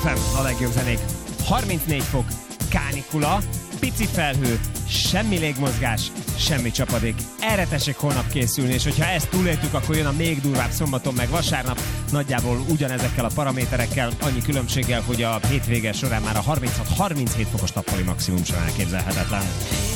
FM, a legjobb zenék. 34 fok, kánikula, pici felhő, semmi légmozgás, semmi csapadék. Erre tessék holnap készülni, és hogyha ezt túléltük, akkor jön a még durvább szombaton meg vasárnap, nagyjából ugyanezekkel a paraméterekkel, annyi különbséggel, hogy a hétvége során már a 36-37 fokos nappali maximum sem elképzelhetetlen.